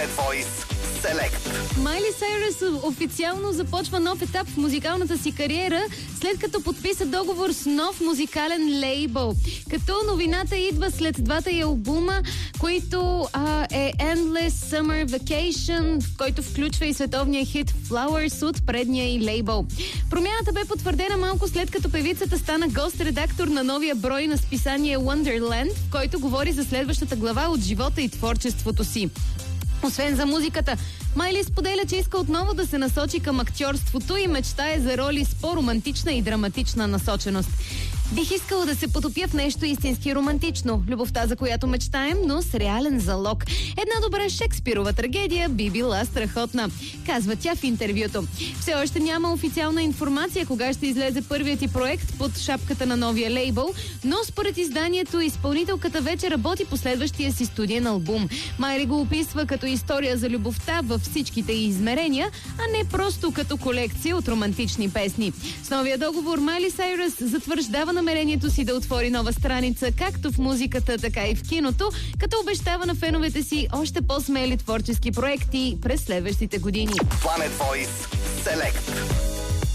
Voice Select. Майли Сайръс официално започва нов етап в музикалната си кариера, след като подписа договор с нов музикален лейбъл. Като новината идва след двата й албума, които е Endless Summer Vacation, който включва и световния хит Flowers от предния й лейбъл. Промяната бе потвърдена малко след като певицата стана гост-редактор на новия брой на списание Wonderland, в който говори за следващата глава от живота и творчеството си. Освен за музиката, Майли споделя, че иска отново да се насочи към актьорството и мечтае за роли с по-романтична и драматична насоченост. Бих искала да се потопя в нещо истински романтично. Любовта, за която мечтаем, но с реален залог. Една добра Шекспирова трагедия би била страхотна, казва тя в интервюто. Все още няма официална информация кога ще излезе първият ти проект под шапката на новия лейбъл, но според изданието изпълнителката вече работи по следващия си студиен албум. Майли го описва като история за любовта във всичките й измерения, а не просто като колекция от романтични песни. С новия договор Майли Сайръс затвърждава намерението си да отвори нова страница както в музиката, така и в киното, като обещава на феновете си още по-смели творчески проекти през следващите години. Planet Voice Select.